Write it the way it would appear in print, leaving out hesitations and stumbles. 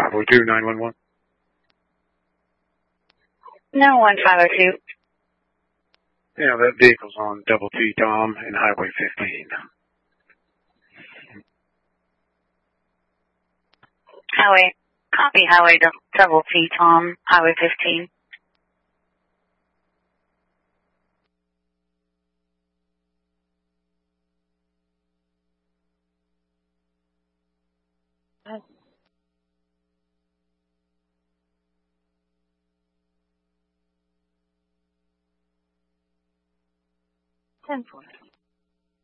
502, 911. No, 1502. Yeah, that vehicle's on Double T Tom and Highway 15. Copy Highway Double T Tom, Highway 15. Ten 4.